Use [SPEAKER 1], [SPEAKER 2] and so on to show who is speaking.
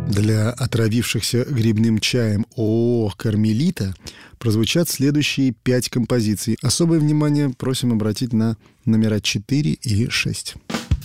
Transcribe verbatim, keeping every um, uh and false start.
[SPEAKER 1] Для отравившихся грибным чаем ООО «Кармелита» прозвучат следующие пять композиций. Особое внимание просим обратить на номера четыре и шесть.